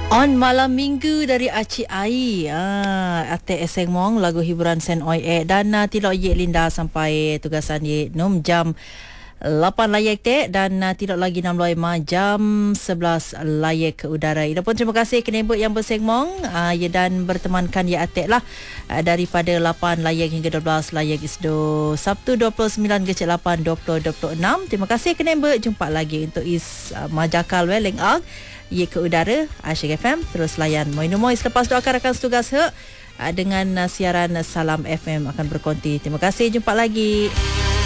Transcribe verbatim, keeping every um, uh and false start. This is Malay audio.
On malam minggu dari Acik Ai, ah, Ate Eseng Mong, lagu hiburan Sen Oi E dan uh, Tilok Ye Linda sampai tugasan Ye Num jam lapan layak tek dan uh, tidak lagi enam loy ma jam sebelas layak ke udara. Ida pun terima kasih kenebut yang berseng mong uh, ya dan bertemankan ya atek lah uh, daripada lapan layak hingga dua belas layak isdo Sabtu dua puluh sembilan ke lapan dua ribu dua puluh enam. Terima kasih kenebut, jumpa lagi untuk is uh, majakal weleng ag ye ke udara Asyik F M. Terus layan Moinumoi selepas doakan rakan setugas he uh, dengan uh, siaran Salam F M akan berkonti. Terima kasih, jumpa lagi.